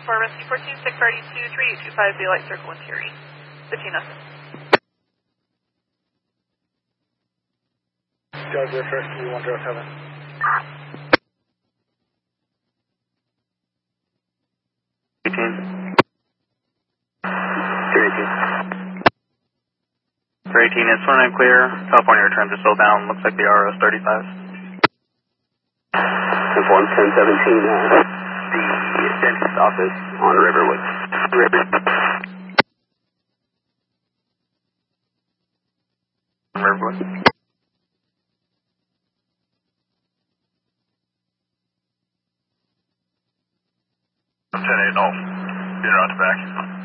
Rescue 14, 632, 3825, Daylight Circle in Terry. 15 nothing. Dodge Air Rescue 107. For 18, it's 29 clear. California returns are still down. Looks like the RO is 35. Inform 1017, the dentist office on Riverwood. Riverwood. 10-8, no. You're on to back.